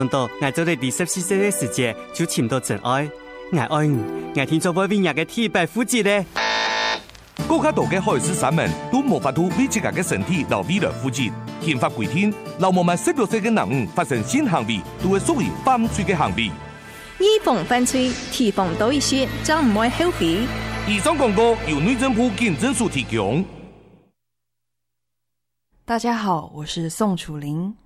到我做了14歲嘅時節就尋到真愛，我愛你，我聽咗我永遠嘅體白膚質咧。 更加多嘅海事山們都無法度為自己嘅身體留未來負責。憲法規定，老母們16歲嘅男女發生性行為，都會屬於犯罪嘅行為。 預防犯罪，提防多一些，就唔會後悔。 以上廣告由內政部警政署提供。 大家好，我是宋楚玲。